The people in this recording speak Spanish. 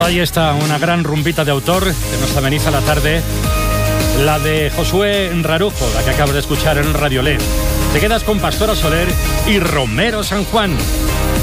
Ahí está, una gran rumbita de autor que nos ameniza la tarde, la de Josué Rarujo, la que acabas de escuchar en Radio LED. Te quedas con Pastora Soler y Romero San Juan.